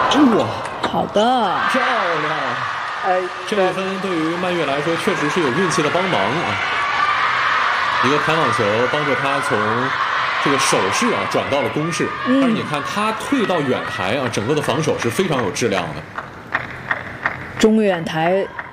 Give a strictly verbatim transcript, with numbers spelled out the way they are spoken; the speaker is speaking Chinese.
哇， 好的， 漂亮！ 哎， 这一分对于曼月来说确实是有运气的帮忙啊。一个弹网球帮助他从这个守势啊转到了攻势， 嗯、 但是你看他退到远台啊，整个的防守是非常有质量的。 中远台